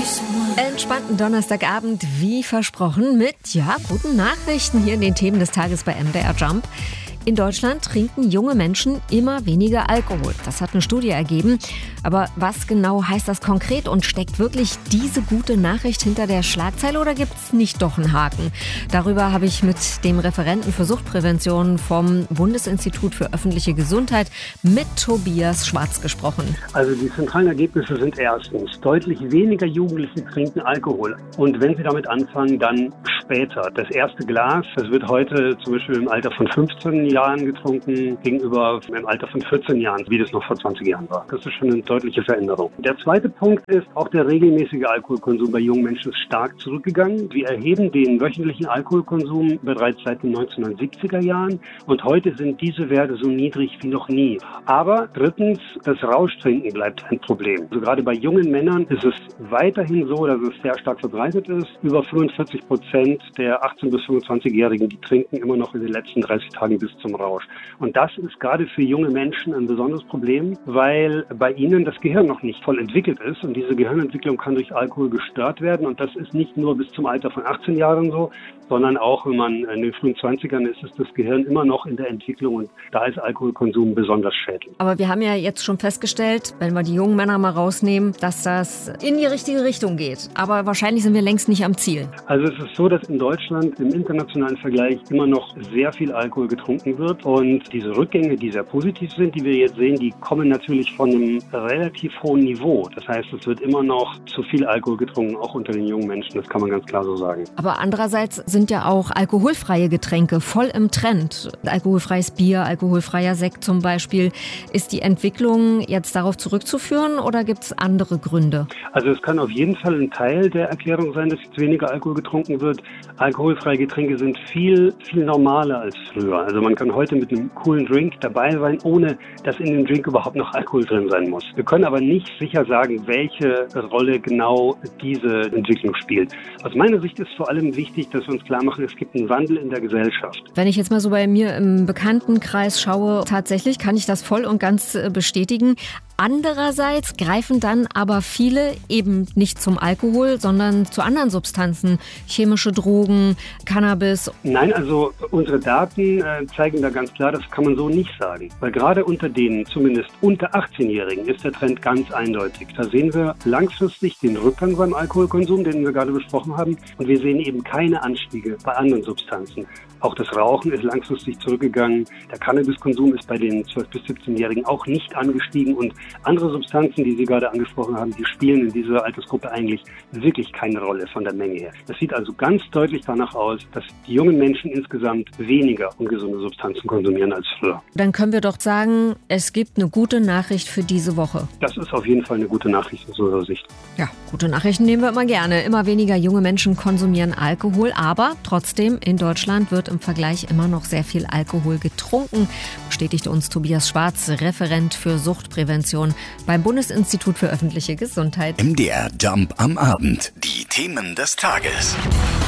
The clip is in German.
Entspannten Donnerstagabend, wie versprochen, mit guten Nachrichten hier in den Themen des Tages bei MDR Jump. In Deutschland trinken junge Menschen immer weniger Alkohol. Das hat eine Studie ergeben. Aber was genau heißt das konkret und steckt wirklich diese gute Nachricht hinter der Schlagzeile oder gibt es nicht doch einen Haken? Darüber habe ich mit dem Referenten für Suchtprävention vom Bundesinstitut für öffentliche Gesundheit mit Tobias Schwarz gesprochen. Also die zentralen Ergebnisse sind erstens, deutlich weniger Jugendliche trinken Alkohol. Und wenn sie damit anfangen, dann später. Das erste Glas, das wird heute zum Beispiel im Alter von 15 Jahren getrunken, gegenüber im Alter von 14 Jahren, wie das noch vor 20 Jahren war. Das ist schon eine deutliche Veränderung. Der zweite Punkt ist, auch der regelmäßige Alkoholkonsum bei jungen Menschen ist stark zurückgegangen. Wir erheben den wöchentlichen Alkoholkonsum bereits seit den 1970er Jahren und heute sind diese Werte so niedrig wie noch nie. Aber drittens, das Rauschtrinken bleibt ein Problem. Also gerade bei jungen Männern ist es weiterhin so, dass es sehr stark verbreitet ist. Über 45% der 18- bis 25-Jährigen, die trinken immer noch in den letzten 30 Tagen bis zum Rausch. Und das ist gerade für junge Menschen ein besonderes Problem, weil bei ihnen das Gehirn noch nicht voll entwickelt ist und diese Gehirnentwicklung kann durch Alkohol gestört werden und das ist nicht nur bis zum Alter von 18 Jahren so, sondern auch wenn man in den frühen 20ern ist das Gehirn immer noch in der Entwicklung und da ist Alkoholkonsum besonders schädlich. Aber wir haben ja jetzt schon festgestellt, wenn wir die jungen Männer mal rausnehmen, dass das in die richtige Richtung geht. Aber wahrscheinlich sind wir längst nicht am Ziel. Also es ist so, dass in Deutschland im internationalen Vergleich immer noch sehr viel Alkohol getrunken wird und diese Rückgänge, die sehr positiv sind, die wir jetzt sehen, die kommen natürlich von einem relativ hohen Niveau. Das heißt, es wird immer noch zu viel Alkohol getrunken, auch unter den jungen Menschen, das kann man ganz klar so sagen. Aber andererseits sind ja auch alkoholfreie Getränke voll im Trend. Alkoholfreies Bier, alkoholfreier Sekt zum Beispiel. Ist die Entwicklung jetzt darauf zurückzuführen oder gibt es andere Gründe? Also es kann auf jeden Fall ein Teil der Erklärung sein, dass jetzt weniger Alkohol getrunken wird. Alkoholfreie Getränke sind viel normaler als früher. Also man kann heute mit einem coolen Drink dabei sein, ohne dass in dem Drink überhaupt noch Alkohol drin sein muss. Wir können aber nicht sicher sagen, welche Rolle genau diese Entwicklung spielt. Aus meiner Sicht ist vor allem wichtig, dass wir uns klar machen, es gibt einen Wandel in der Gesellschaft. Wenn ich jetzt mal so bei mir im Bekanntenkreis schaue, tatsächlich kann ich das voll und ganz bestätigen. Andererseits greifen dann aber viele eben nicht zum Alkohol, sondern zu anderen Substanzen, chemische Drogen, Cannabis. Nein, also unsere Daten zeigen da ganz klar, das kann man so nicht sagen. Weil gerade unter denen, zumindest unter 18-Jährigen, ist der Trend ganz eindeutig. Da sehen wir langfristig den Rückgang beim Alkoholkonsum, den wir gerade besprochen haben. Und wir sehen eben keine Anstiege bei anderen Substanzen. Auch das Rauchen ist langfristig zurückgegangen. Der Cannabiskonsum ist bei den 12- bis 17-Jährigen auch nicht angestiegen. Und andere Substanzen, die Sie gerade angesprochen haben, die spielen in dieser Altersgruppe eigentlich wirklich keine Rolle von der Menge her. Das sieht also ganz deutlich danach aus, dass die jungen Menschen insgesamt weniger ungesunde Substanzen konsumieren als früher. Dann können wir doch sagen, es gibt eine gute Nachricht für diese Woche. Das ist auf jeden Fall eine gute Nachricht aus unserer Sicht. Ja, gute Nachrichten nehmen wir immer gerne. Immer weniger junge Menschen konsumieren Alkohol, aber trotzdem in Deutschland wird im Vergleich immer noch sehr viel Alkohol getrunken, bestätigte uns Tobias Schwarz, Referent für Suchtprävention beim Bundesinstitut für öffentliche Gesundheit. MDR Jump am Abend. Die Themen des Tages.